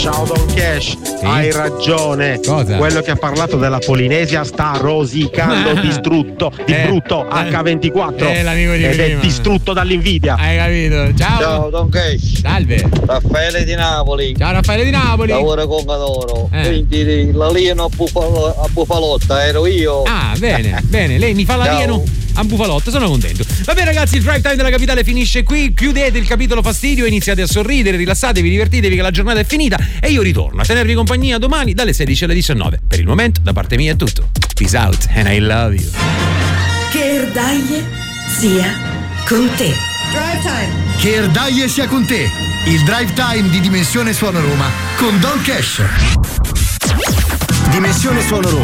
Ciao Don Cash, sì? Hai ragione. Cosa? Quello che ha parlato della Polinesia sta rosicando di brutto H24 l'amico di ed prima. è distrutto dall'invidia. Hai capito? Ciao. Ciao Don Cash. Salve. Raffaele di Napoli. Ciao Raffaele di Napoli. Lavoro con Cadoro. Quindi l'alieno a Bufalotta ero io. Ah, bene, lei mi fa l'alieno a Bufalotto, sono contento. Va bene ragazzi, il drive time della capitale finisce qui, chiudete il capitolo fastidio, iniziate a sorridere, rilassatevi, divertitevi che la giornata è finita e io ritorno a tenervi compagnia domani dalle 16 alle 19. Per il momento da parte mia è tutto. Peace out and I love you. Che Erdaie sia con te. Drive time. Che Erdaie sia con te. Il drive time di Dimensione Suono Roma con Don Cash. Dimensione Suono Roma.